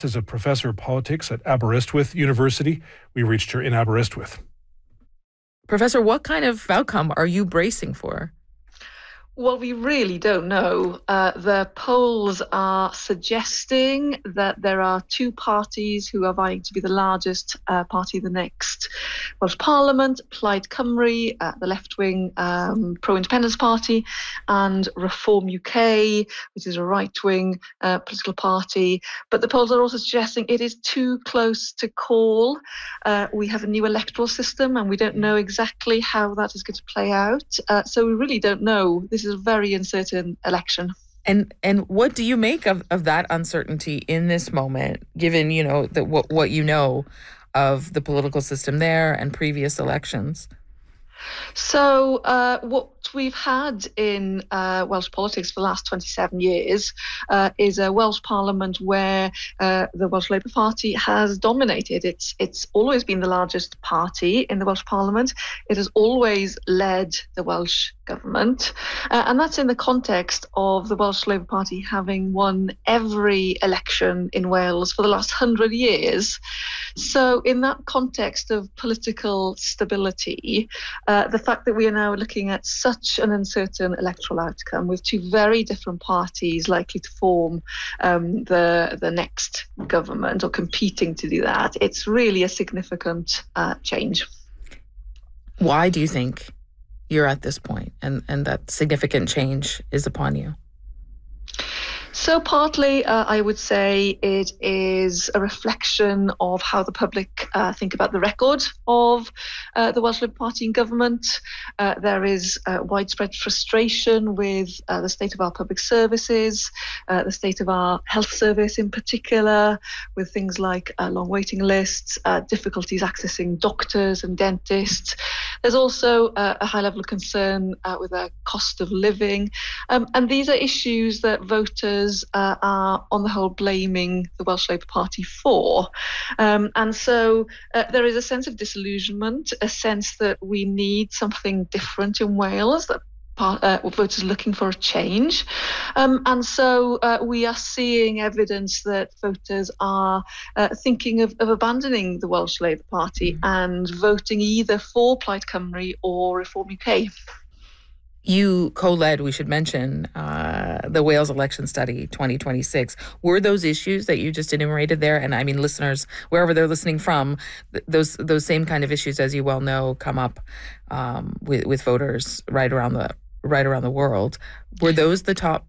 Is a professor of politics at Aberystwyth University. We reached her in Aberystwyth. Professor, what kind of outcome are you bracing for? Well, we really don't know. The polls are suggesting that there are two parties who are vying to be the largest party in the next Welsh Parliament: Plaid Cymru, the left-wing pro-independence party, and Reform UK, which is a right-wing political party. But the polls are also suggesting it is too close to call. We have a new electoral system, and we don't know exactly how that is going to play out. So we really don't know. This is a very uncertain election. And what do you make of that uncertainty in this moment, given, what you know of the political system there and previous elections? So what we've had in Welsh politics for the last 27 years is a Welsh Parliament where the Welsh Labour Party has dominated. It's always been the largest party in the Welsh Parliament. It has always led the Welsh government. And that's in the context of the Welsh Labour Party having won every election in Wales for the last 100 years. So in that context of political stability, the fact that we are now looking at such an uncertain electoral outcome with two very different parties likely to form the next government or competing to do that, it's really a significant change. Why do you think you're at this point and that significant change is upon you? So partly, I would say it is a reflection of how the public think about the record of the Welsh Labour Party in government. There is widespread frustration with the state of our public services, the state of our health service in particular, with things like long waiting lists, difficulties accessing doctors and dentists. There's also a high level of concern with the cost of living. And these are issues that voters are on the whole blaming the Welsh Labour Party for. And so there is a sense of disillusionment, a sense that we need something different in Wales, that voters are looking for a change. And so we are seeing evidence that voters are thinking of abandoning the Welsh Labour Party and voting either for Plaid Cymru or Reform UK. You co-led, we should mention, the Wales Election Study 2026. Were those issues that you just enumerated there, and I mean listeners, wherever they're listening from, those same kind of issues, as you well know, come up with voters right around the world. Were those the top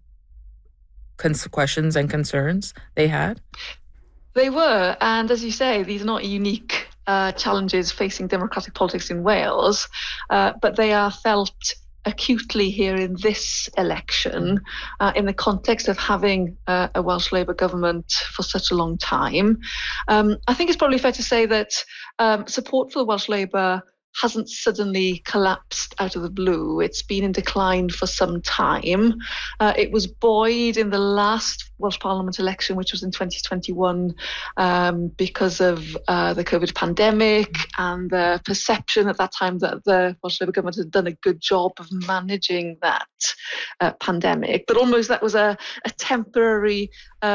questions and concerns they had? They were, and as you say, these are not unique challenges facing democratic politics in Wales, but they are felt acutely here in this election, in the context of having a Welsh Labour government for such a long time. I think it's probably fair to say that support for the Welsh Labour hasn't suddenly collapsed out of the blue. It's been in decline for some time. It was buoyed in the last Welsh Parliament election, which was in 2021, because of the COVID pandemic and the perception at that time that the Welsh Labour government had done a good job of managing that pandemic. But almost that was a temporary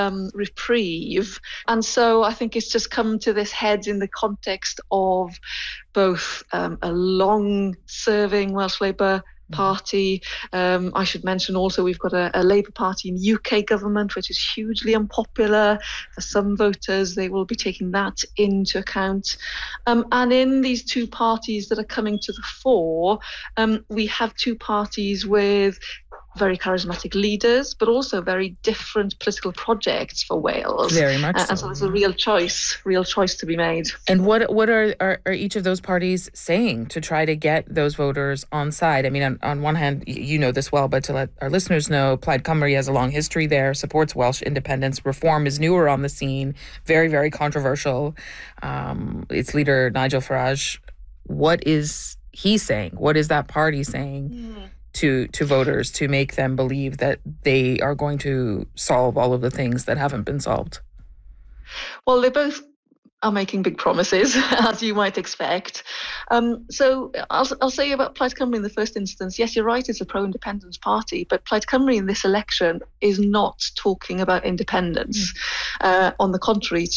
reprieve. And so I think it's just come to this head in the context of both a long-serving Welsh Labour Party. I should mention also we've got a Labour Party in UK government, which is hugely unpopular for some voters. They will be taking that into account. And in these two parties that are coming to the fore, we have two parties with very charismatic leaders, but also very different political projects for Wales. Very much so. And so there's a real choice to be made. And what are each of those parties saying to try to get those voters on side? I mean, on one hand, you know this well, but to let our listeners know, Plaid Cymru has a long history there, supports Welsh independence. Reform is newer on the scene, very, very controversial. Its leader, Nigel Farage, what is he saying? What is that party saying to voters to make them believe that they are going to solve all of the things that haven't been solved? Well, they both are making big promises, as you might expect. So I'll say about Plaid Cymru in the first instance, yes, you're right, it's a pro-independence party, but Plaid Cymru in this election is not talking about independence. On the contrary, it's